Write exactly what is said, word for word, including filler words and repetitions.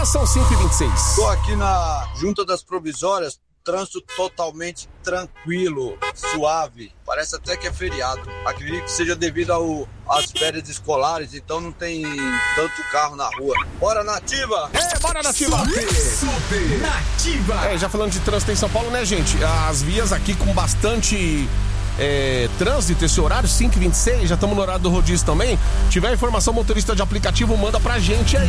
São cinco e vinte e seis. Estou aqui na Junta das Provisórias, trânsito totalmente tranquilo, suave. Parece até que é feriado. Acredito que seja devido ao, às férias escolares, então não tem tanto carro na rua. Bora, Nativa! É, bora, Nativa! Super, super Nativa! É, já falando de trânsito em São Paulo, né, gente? As vias aqui com bastante... É, trânsito, esse horário, cinco e vinte e seis, já estamos no horário do rodízio também. Tiver informação, motorista de aplicativo, manda pra gente aí.